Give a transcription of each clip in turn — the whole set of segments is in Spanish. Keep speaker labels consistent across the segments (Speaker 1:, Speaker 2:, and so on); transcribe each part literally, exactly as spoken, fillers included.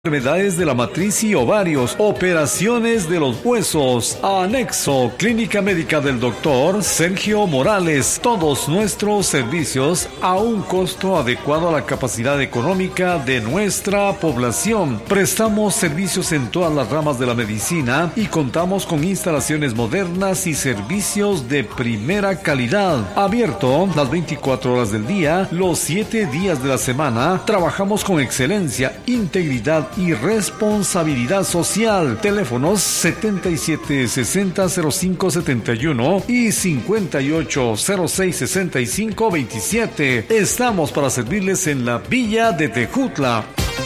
Speaker 1: Enfermedades de la matriz y ovarios, operaciones de los huesos. Anexo, Clínica Médica del doctor Sergio Morales. Todos nuestros servicios a un costo adecuado a la capacidad económica de nuestra población. Prestamos servicios en todas las ramas de la medicina y contamos con instalaciones modernas y servicios de primera calidad. Abierto las veinticuatro horas del día, los siete días de la semana. Trabajamos con excelencia, integridad y responsabilidad social. Teléfonos setenta y siete sesenta cero cinco setenta y uno y cincuenta y ocho cero seis sesenta y cinco veintisiete. Estamos para servirles en la Villa de Tejutla.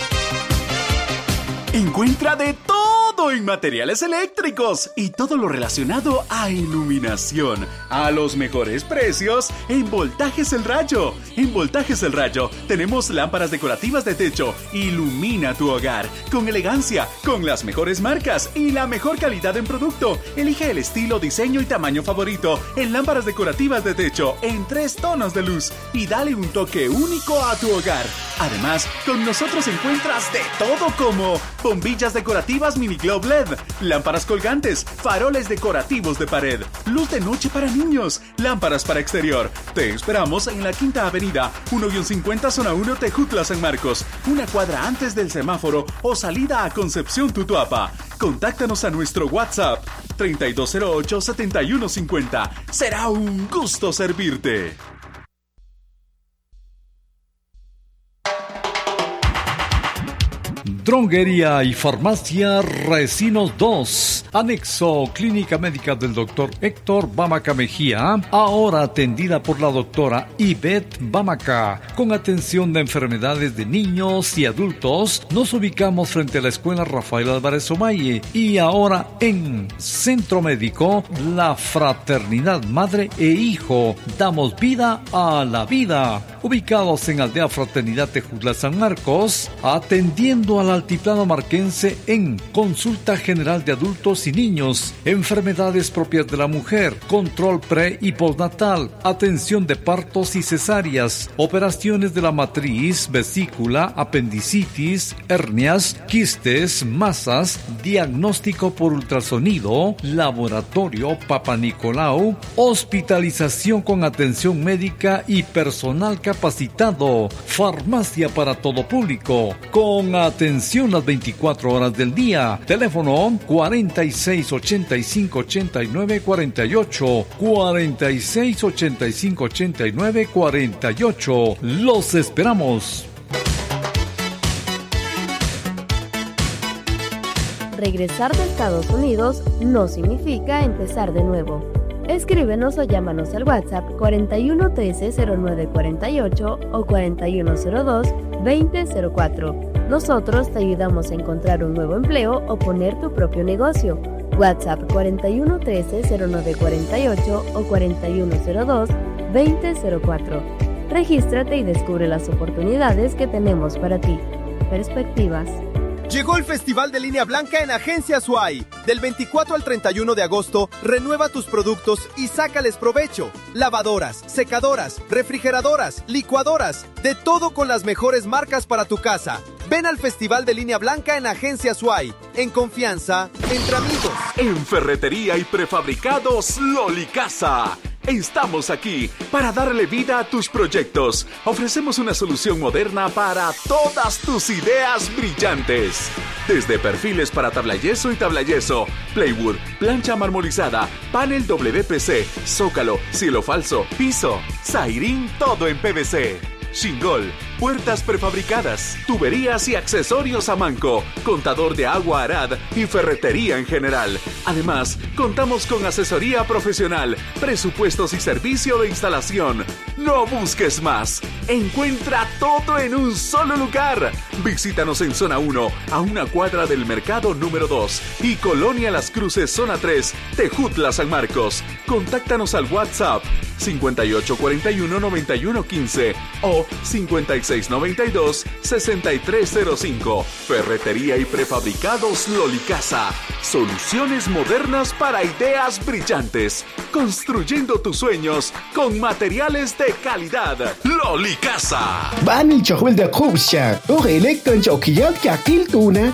Speaker 2: Encuentra de todo en materiales eléctricos y todo lo relacionado a iluminación a los mejores precios en Voltajes El Rayo. En Voltajes El Rayo tenemos lámparas decorativas de techo. Ilumina tu hogar con elegancia, con las mejores marcas y la mejor calidad en producto. Elige el estilo, diseño y tamaño favorito en lámparas decorativas de techo en tres tonos de luz y dale un toque único a tu hogar. Además, con nosotros encuentras de todo como bombillas decorativas mini globe L E D, lámparas colgantes, faroles decorativos de pared, luz de noche para niños, lámparas para exterior. Te esperamos en la Quinta Avenida, uno cincuenta Zona uno Tejutla San Marcos, una cuadra antes del semáforo o salida a Concepción Tutuapa. Contáctanos a nuestro WhatsApp treinta y dos cero ocho setenta y uno cincuenta. Será un gusto servirte.
Speaker 1: Droguería y Farmacia Recinos dos. Anexo, Clínica Médica del doctor Héctor Bamaca Mejía, ahora atendida por la doctora Ivette Bamaca, con atención de enfermedades de niños y adultos. Nos ubicamos frente a la Escuela Rafael Álvarez Omaye y ahora en Centro Médico La Fraternidad Madre e Hijo. Damos vida a la vida. Ubicados en Aldea Fraternidad Tejutla San Marcos, atendiendo a la altiplano marquense en consulta general de adultos y niños, enfermedades propias de la mujer, control pre y postnatal, atención de partos y cesáreas, operaciones de la matriz, vesícula, apendicitis, hernias, quistes, masas, diagnóstico por ultrasonido, laboratorio Papa Nicolau, hospitalización con atención médica y personal capacitado, farmacia para todo público, con atención las veinticuatro horas del día. Teléfono cuarenta y seis ochenta y cinco ochenta y nueve cuarenta y ocho, cuarenta y seis ochenta y cinco ochenta y nueve cuarenta y ocho. Los esperamos.
Speaker 3: Regresar de Estados Unidos no significa empezar de nuevo. Escríbenos o llámanos al WhatsApp cuarenta y uno trece cero nueve cuarenta y ocho o cuarenta y uno cero dos veinte cero cuatro. Nosotros te ayudamos a encontrar un nuevo empleo o poner tu propio negocio. WhatsApp cuarenta y uno trece cero nueve cuarenta y ocho o cuarenta y uno cero dos veinte cero cuatro. Regístrate y descubre las oportunidades que tenemos para ti. Perspectivas.
Speaker 4: Llegó el Festival de Línea Blanca en Agencias U A I. Del veinticuatro al treinta y uno de agosto, renueva tus productos y sácales provecho. Lavadoras, secadoras, refrigeradoras, licuadoras, de todo con las mejores marcas para tu casa. Ven al Festival de Línea Blanca en Agencias U A I. En confianza, entre amigos.
Speaker 2: En Ferretería y Prefabricados Loli Casa. Estamos aquí para darle vida a tus proyectos. Ofrecemos una solución moderna para todas tus ideas brillantes. Desde perfiles para tablayeso y tablayeso, plywood, plancha marmorizada, panel W P C, zócalo, cielo falso, piso, sairín, todo en P V C. Shingol, puertas prefabricadas, tuberías y accesorios a manco, contador de agua Arad y ferretería en general. Además, contamos con asesoría profesional, presupuestos y servicio de instalación. No busques más. Encuentra todo en un solo lugar. Visítanos en Zona uno, a una cuadra del Mercado número dos y Colonia Las Cruces, Zona tres, Tejutla San Marcos. Contáctanos al WhatsApp cincuenta y ocho cuarenta y uno noventa y uno quince o cincuenta y seis noventa y dos sesenta y tres cero cinco. Ferretería y Prefabricados Loli Casa. Soluciones modernas para ideas brillantes. Construyendo tus sueños con materiales de calidad. Loli Casa.
Speaker 5: Van el chohuel de Kubsha. O electron choquillot que aquel tuna.